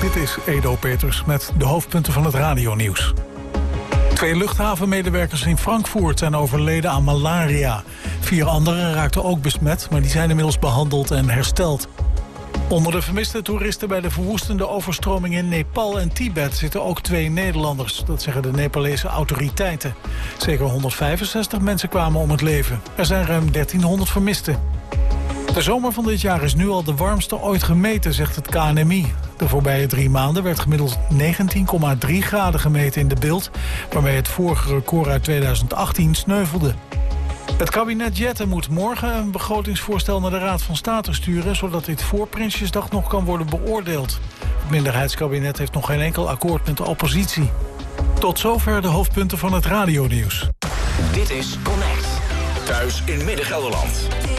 Dit is Edo Peters met de hoofdpunten van het radionieuws. 2 luchthavenmedewerkers in Frankfurt zijn overleden aan malaria. 4 anderen raakten ook besmet, maar die zijn inmiddels behandeld en hersteld. Onder de vermiste toeristen bij de verwoestende overstroming in Nepal en Tibet zitten ook 2 Nederlanders. Dat zeggen de Nepalese autoriteiten. Zeker 165 mensen kwamen om het leven. Er zijn ruim 1300 vermisten. De zomer van dit jaar is nu al de warmste ooit gemeten, zegt het KNMI. De voorbije 3 maanden werd gemiddeld 19,3 graden gemeten in de Bilt, waarmee het vorige record uit 2018 sneuvelde. Het kabinet Jetten moet morgen een begrotingsvoorstel naar de Raad van State sturen, zodat dit voor Prinsjesdag nog kan worden beoordeeld. Het minderheidskabinet heeft nog geen enkel akkoord met de oppositie. Tot zover de hoofdpunten van het radionieuws. Dit is Connect. Thuis in Midden-Gelderland.